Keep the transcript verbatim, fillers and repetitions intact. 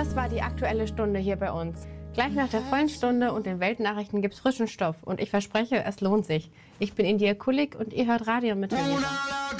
Das war die Aktuelle Stunde hier bei uns. Gleich nach der vollen Stunde und den Weltnachrichten gibt's frischen Stoff. Und ich verspreche, es lohnt sich. Ich bin India Kulik und ihr hört Radio mit Helena.